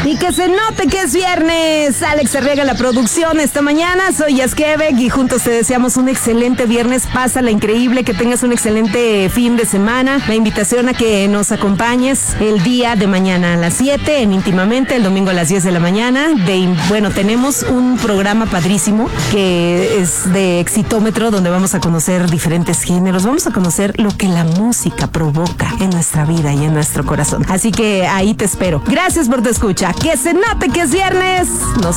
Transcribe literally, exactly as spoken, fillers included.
Y que se note que es viernes. Alex Arriaga en la producción esta mañana. Soy Yaskevek y juntos te deseamos un excelente viernes. Pásala increíble, que tengas un excelente fin de semana. La invitación a que nos acompañes el día de mañana a las siete en Íntimamente, el domingo a las diez de la mañana. De, bueno, tenemos un programa padrísimo que es de Exitómetro, donde vamos a conocer diferentes géneros. Vamos a conocer lo que la música provoca en nuestra vida y en nuestro corazón. Así que ahí te espero. Gracias por tu escucha. Que se note que es viernes. Nos